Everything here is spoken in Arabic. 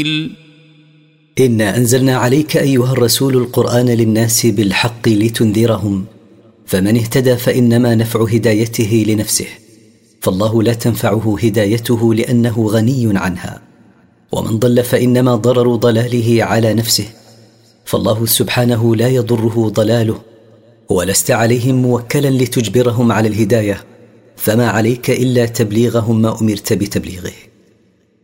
إنا أنزلنا عليك أيها الرسول القرآن للناس بالحق لتنذرهم، فمن اهتدى فإنما نفع هدايته لنفسه، فالله لا تنفعه هدايته لأنه غني عنها، ومن ضل فإنما ضرر ضلاله على نفسه، فالله سبحانه لا يضره ضلاله، ولست عليهم موكلا لتجبرهم على الهداية، فما عليك إلا تبليغهم ما أمرت بتبليغه.